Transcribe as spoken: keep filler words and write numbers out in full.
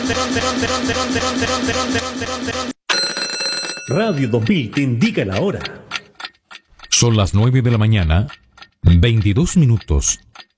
Radio dos mil te indica la hora. Son las nueve de la mañana, veintidós minutos.